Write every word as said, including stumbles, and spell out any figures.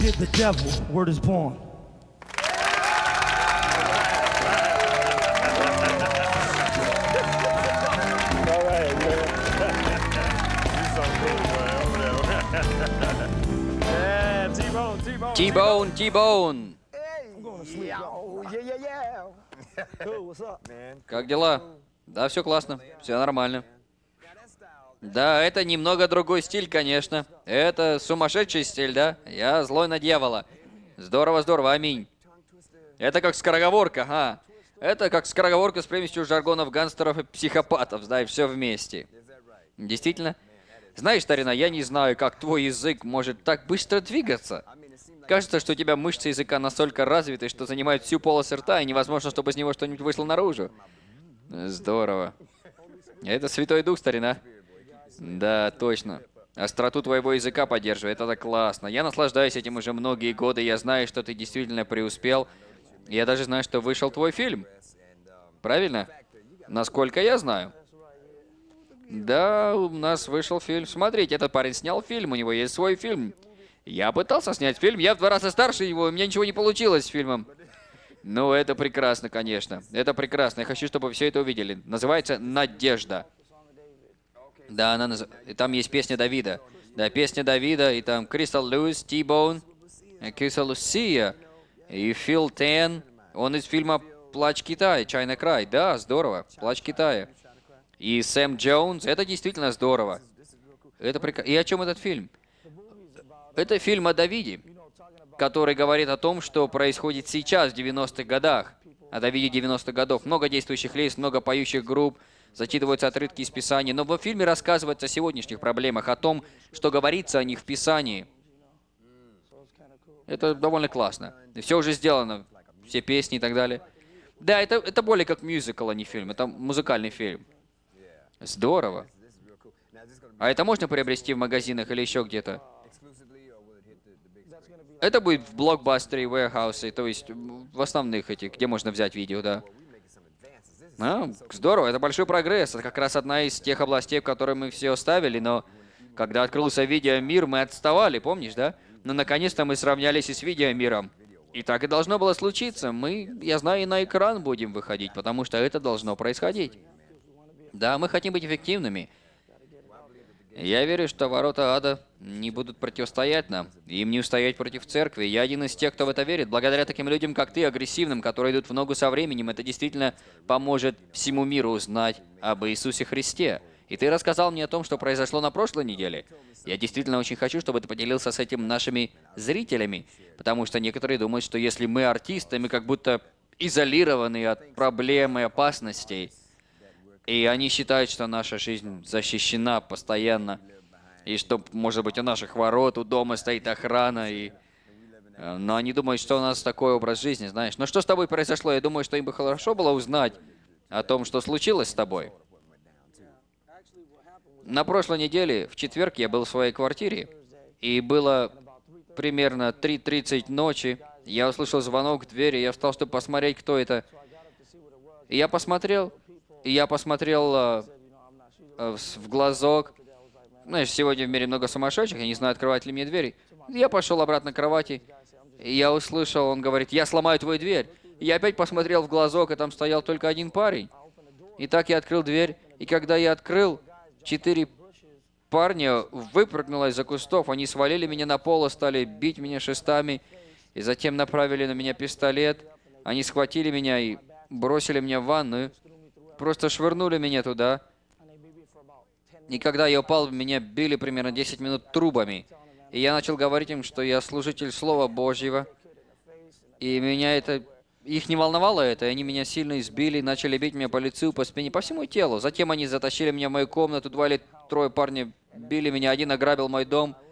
Did the devil, word is born. T-Bone, T-Bone. Как дела? Да, все классно, все нормально. Да, это немного другой стиль, конечно. Это сумасшедший стиль, да? Я злой на дьявола. Здорово, здорово, аминь. Это как скороговорка, ага. Это как скороговорка с примесью жаргонов гангстеров и психопатов, да, и все вместе. Действительно? Знаешь, старина, я не знаю, как твой язык может так быстро двигаться. Кажется, что у тебя мышцы языка настолько развиты, что занимают всю полость рта, и невозможно, чтобы из него что-нибудь вышло наружу. Здорово. Это Святой Дух, старина. Да, точно. Остроту твоего языка поддерживает, это классно. Я наслаждаюсь этим уже многие годы, я знаю, что ты действительно преуспел. Я даже знаю, что вышел твой фильм. Правильно? Насколько я знаю. Да, у нас вышел фильм. Смотрите, этот парень снял фильм, у него есть свой фильм. Я пытался снять фильм, я в два раза старше его, у меня ничего не получилось с фильмом. Ну, это прекрасно, конечно. Это прекрасно, я хочу, чтобы все это увидели. Называется «Надежда». Да, она наз... и там есть песня Давида. Да, песня Давида, и там Кристал Льюис, Ти-Боун, Кристал Лусия, и Фил Тен. Он из фильма «Плач Китая», «Чайна Край». Да, здорово, «Плач Китая». И Сэм Джонс, это действительно здорово. Это прек... И о чем этот фильм? Это фильм о Давиде, который говорит о том, что происходит сейчас, в девяностых годах. О Давиде девяностых годов. Много действующих лиц, много поющих групп, зачитываются отрывки из Писания. Но в фильме рассказывается о сегодняшних проблемах, о том, что говорится о них в Писании. Это довольно классно. И все уже сделано, все песни и так далее. Да, это, это более как мюзикл, а не фильм. Это музыкальный фильм. Здорово. А это можно приобрести в магазинах или еще где-то? Это будет в блокбастере, warehouse, то есть в основных этих, где можно взять видео, да. А, здорово, это большой прогресс. Это как раз одна из тех областей, в которые мы все оставили, но когда открылся видеомир, мы отставали, помнишь, да? Но наконец-то мы сравнялись и с видеомиром. И так и должно было случиться. Мы, я знаю, и на экран будем выходить, потому что это должно происходить. Да, мы хотим быть эффективными. Я верю, что ворота ада не будут противостоять нам, и им не устоять против церкви. Я один из тех, кто в это верит. Благодаря таким людям, как ты, агрессивным, которые идут в ногу со временем, это действительно поможет всему миру узнать об Иисусе Христе. И ты рассказал мне о том, что произошло на прошлой неделе. Я действительно очень хочу, чтобы ты поделился с этим нашими зрителями, потому что некоторые думают, что если мы артисты, мы как будто изолированы от проблем и опасностей. И они считают, что наша жизнь защищена постоянно. И что, может быть, у наших ворот, у дома стоит охрана. И... Но они думают, что у нас такой образ жизни, знаешь. Но что с тобой произошло? Я думаю, что им бы хорошо было узнать о том, что случилось с тобой. На прошлой неделе, в четверг, я был в своей квартире. И было примерно три тридцать ночи. Я услышал звонок в двери. Я встал, чтобы посмотреть, кто это. И я посмотрел... И я посмотрел э, э, в глазок. Знаешь, сегодня в мире много сумасшедших, я не знаю, открывать ли мне двери. Я пошел обратно к кровати, и я услышал, он говорит, я сломаю твою дверь. И я опять посмотрел в глазок, и там стоял только один парень. И так я открыл дверь, и когда я открыл, четыре парня выпрыгнуло из-за кустов, они свалили меня на пол и стали бить меня шестами, и затем направили на меня пистолет. Они схватили меня и бросили меня в ванную. Просто швырнули меня туда. И когда я упал, меня били примерно десять минут трубами. И я начал говорить им, что я служитель Слова Божьего. И меня это... Их не волновало это, и они меня сильно избили, начали бить меня по лицу, по спине, по всему телу. Затем они затащили меня в мою комнату, два или трое парней били меня, один ограбил мой дом.